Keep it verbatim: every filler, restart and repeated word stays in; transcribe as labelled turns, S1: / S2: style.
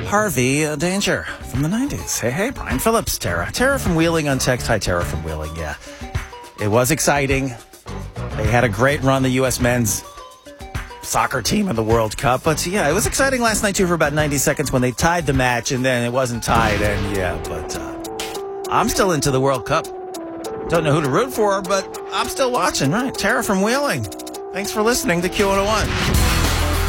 S1: Harvey uh, Danger from the nineties. Hey, hey, Brian Phillips, Tara. Tara from Wheeling on text. Hi, Tara from Wheeling. Yeah, it was exciting. They had a great run, the U S men's soccer team in the World Cup. But, yeah, it was exciting last night, too, for about ninety seconds when they tied the match, and then it wasn't tied. And, yeah, but uh, I'm still into the World Cup. Don't know who to root for, but I'm still watching. Right, Tara from Wheeling. Thanks for listening to Q one oh one.